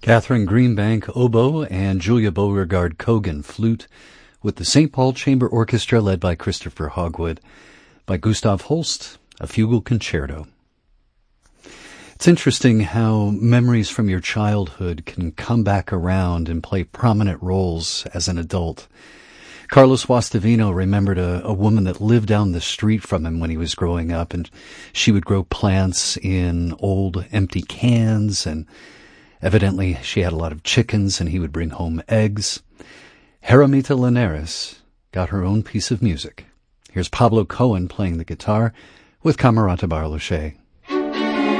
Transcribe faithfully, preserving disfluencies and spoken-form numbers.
Catherine Greenbank, oboe, and Julia Beauregard Cogan, flute, with the Saint Paul Chamber Orchestra led by Christopher Hogwood. By Gustav Holst, a fugal concerto. It's interesting how memories from your childhood can come back around and play prominent roles as an adult. Carlos Guastavino remembered a, a woman that lived down the street from him when he was growing up, and she would grow plants in old empty cans, and evidently she had a lot of chickens, and he would bring home eggs. Jaramita Linares got her own piece of music. Here's Pablo Cohen playing the guitar with Camerata Barloche.